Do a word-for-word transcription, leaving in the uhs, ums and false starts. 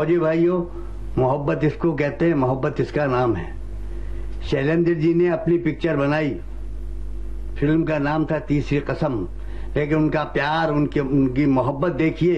फौजी भाइयों, मोहब्बत इसको कहते हैं, मोहब्बत इसका नाम है। शैलेंद्र जी ने अपनी पिक्चर बनाई, फिल्म का नाम था तीसरी कसम, लेकिन उनका प्यार, उनकी उनकी मोहब्बत देखिए।